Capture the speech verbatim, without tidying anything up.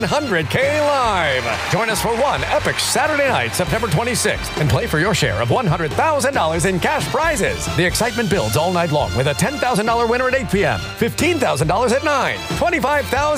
one hundred K Live. Join us for one epic Saturday night, September twenty-sixth, and play for your share of one hundred thousand dollars in cash prizes. The excitement builds all night long with a ten thousand dollars winner at eight p.m., fifteen thousand dollars at nine, twenty-five thousand dollars